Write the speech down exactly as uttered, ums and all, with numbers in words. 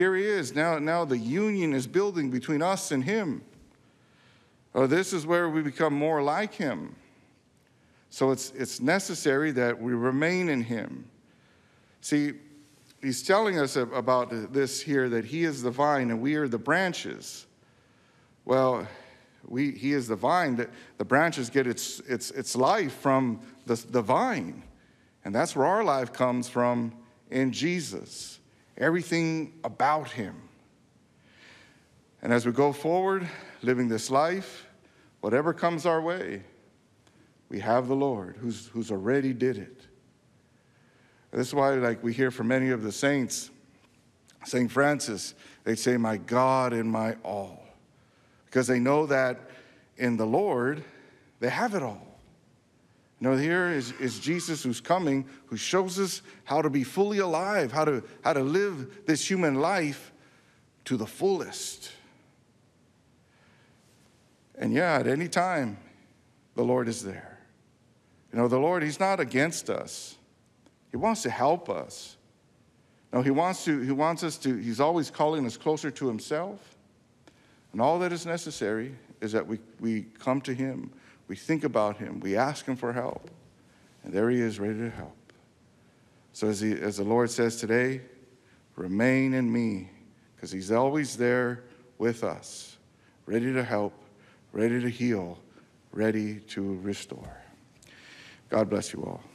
Here he is. Now, now the union is building between us and him. Oh, this is where we become more like him. So it's, it's necessary that we remain in him. See, he's telling us about this here, that he is the vine and we are the branches. Well, we, he is the vine. That the branches get its, its, its life from the, the vine. And that's where our life comes from, in Jesus. Everything about him. And as we go forward, living this life, whatever comes our way, we have the Lord who's, who's already did it. And this is why, like we hear from many of the saints, Saint Francis, they say, my God and my all. Because they know that in the Lord, they have it all. You know, here is, is Jesus who's coming, who shows us how to be fully alive, how to, how to live this human life to the fullest. And yeah, at any time, the Lord is there. You know, the Lord, he's not against us. He wants to help us. No, he wants to, he wants us to, he's always calling us closer to himself. And all that is necessary is that we, we come to him. We think about him. We ask him for help. And there he is, ready to help. So as, he, as the Lord says today, remain in me, because he's always there with us, ready to help, ready to heal, ready to restore. God bless you all.